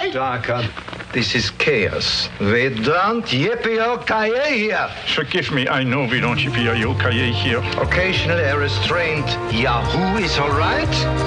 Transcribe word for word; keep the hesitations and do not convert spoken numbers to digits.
Darker. This is chaos. We don't yippee-o-ki-yay here. Forgive me, I know we don't yippee-o-ki-yay here. Occasional a restraint Yahoo is all right.